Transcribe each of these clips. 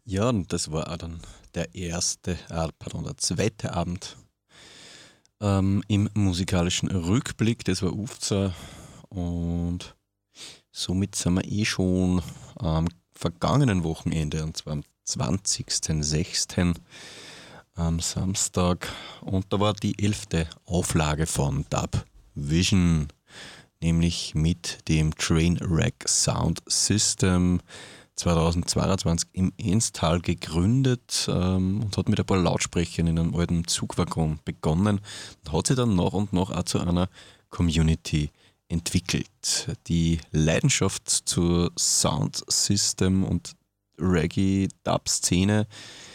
Ja, und das war auch dann der zweite Abend im musikalischen Rückblick. Das war UFZA und somit sind wir schon am vergangenen Wochenende, und zwar am 20.06. am Samstag. Und da war die 11. Auflage von Dub Vision, nämlich mit dem Trainwreck Sound System 2022 im Enstal gegründet und hat mit ein paar Lautsprechern in einem alten Zugwaggon begonnen und hat sich dann nach und nach auch zu einer Community entwickelt. Die Leidenschaft zur Soundsystem und Reggae-Dub-Szene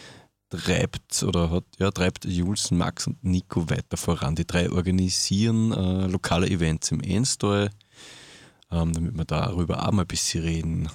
treibt Jules, Max und Nico weiter voran. Die drei organisieren lokale Events im Enstal, damit wir darüber auch mal ein bisschen reden.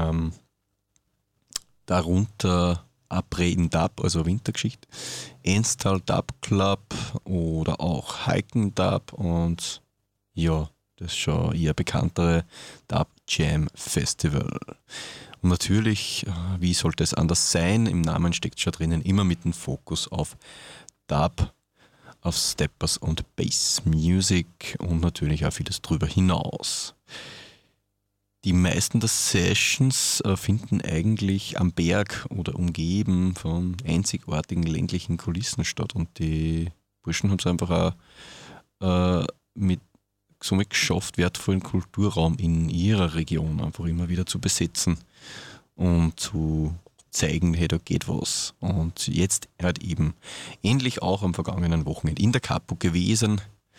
Darunter Abreden Dub, also Wintergeschichte, Enstal Dub Club oder auch Hiken Dub und ja, das schon eher bekanntere Dub Jam Festival. Und natürlich, wie sollte es anders sein, im Namen steckt schon drinnen, immer mit dem Fokus auf Dub, auf Steppers und Bass Music und natürlich auch vieles drüber hinaus. Die meisten der Sessions finden eigentlich am Berg oder umgeben von einzigartigen ländlichen Kulissen statt, und die Burschen haben es einfach auch somit geschafft, wertvollen Kulturraum in ihrer Region einfach immer wieder zu besetzen und zu zeigen, hey, da geht was. Und jetzt halt eben ähnlich auch am vergangenen Wochenende in der Capo gewesen,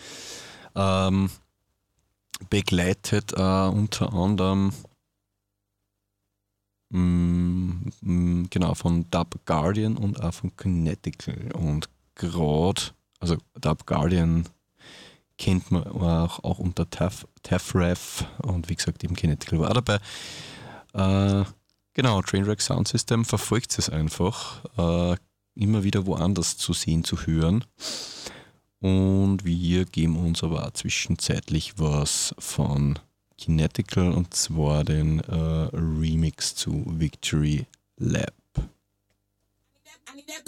begleitet unter anderem genau von Dub Guardian und auch von Kinetical. Und gerade, also Dub Guardian kennt man auch unter TAFREF und wie gesagt eben Kinetical war dabei. Genau, Trainwreck Sound System verfolgt es einfach, immer wieder woanders zu sehen, zu hören. Und wir geben uns aber auch zwischenzeitlich was von Kinetical, und zwar den Remix zu Victory Lab.